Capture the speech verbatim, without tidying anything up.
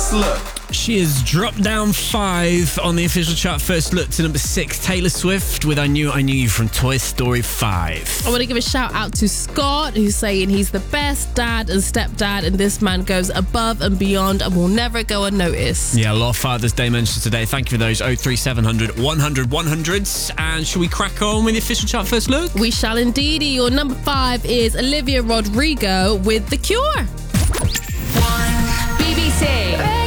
First Look. She has dropped down five on the official chart. First look to number six, Taylor Swift with I Knew I Knew You from Toy Story five. I want to give a shout out to Scott, who's saying he's the best dad and stepdad, and this man goes above and beyond and will never go unnoticed. Yeah, a lot of Father's Day mentions today. Thank you for those. oh three seven hundred, one hundred, one hundred. And shall we crack on with the official chart first look? We shall indeed. Your number five is Olivia Rodrigo with The Cure. One. B B C.